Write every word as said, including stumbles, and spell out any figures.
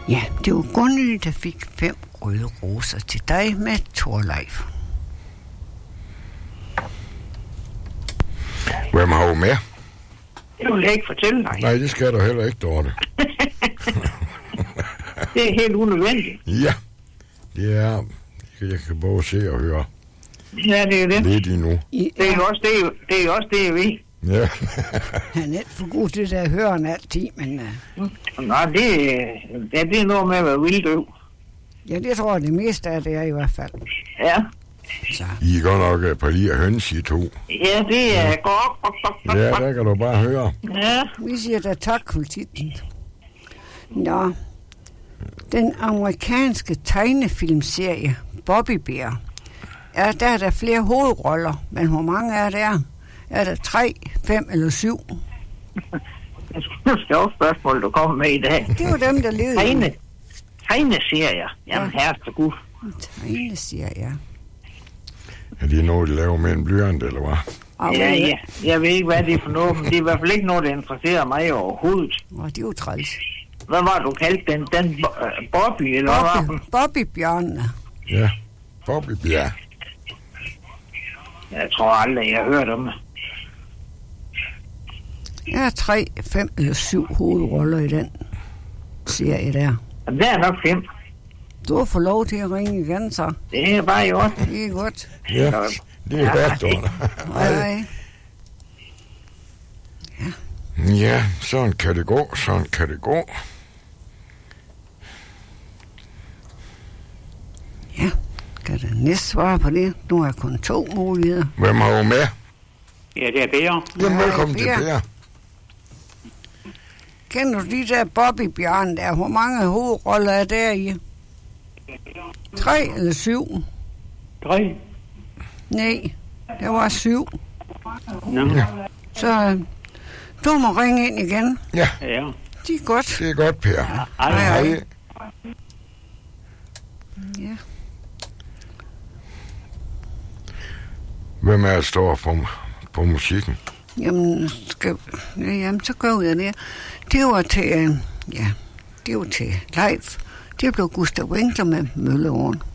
Ja, det var Gunnly, der fik fem røde roser til dig med Thorleif. Hvem har du med? Det vil jeg ikke fortælle dig. Nej, det skal du heller ikke, Dorte. Det er helt unødvendigt. Ja, det er... Jeg kan både se og høre. Ja, det er det. Lidt endnu. I, Det er jo også det, det, er også det jeg ved. Ja. Han er ikke for god til det, der hører han altid, men... Uh, Nå, det, ja, det er noget med at være vilddøv. ja, det tror jeg, det meste af det er i hvert fald. Ja. Så. I er godt nok et par lige høns, I to. Ja, det er godt. Ja, der kan du bare høre. Ja. Vi siger da tak for titlen. Nå, den amerikanske tegnefilmserie Bobby Bear. Ja, der er der flere hovedroller, men hvor mange er der? Er der tre, fem eller syv? Det er også spørgsmål, du kommer med i dag. Det var dem, der levede. Tegne. Tegneserier. Jamen, Ja. herre Gud. Tegneserie, ja. Er det noget, de laver med en blyant, eller hvad? Og Ja, ja. Jeg ved ikke, hvad det er for noget, men det er i hvert fald ikke noget, der interesserer mig overhovedet. Og det er jo træls. Hvad var det, du kaldte den? Den Bo- øh, Bobby, eller hvad var den? Bobby, Bobby Bjørnene. Ja, Bobby Bjerg. Jeg tror aldrig, jeg har hørt om det. Der er tre, fem eller syv hovedroller i den serie der. Jamen, der er nok fem. Du får lov til at ringe igen, så. Det er bare i orden. Det er godt. Ja, det er godt, Dorte. Hej, hej. Ja, sådan kan det gå, sådan kan det gå. Ja, kan det næste svare på det? Nu har jeg kun to muligheder. Hvem har du med? Ja, det er Per. Jamen, Hej, velkommen til Per. Per. Kender du de der Bobby Bjørn der? Hvor mange hovedroller er der i? Tre eller syv? Tre. Nej, der var syv. Nå. Ja. Så øh, du må ringe ind igen. Ja, Ja. Det er godt. det er godt, Per. Hej. Hej. Ja. Hvem er det, står for, på musikken? Jamen, skal, ja, jamen, så gør jeg det. Det var til, øh, ja, det var til live. Det blev Gustav Winkler med Mølleåren.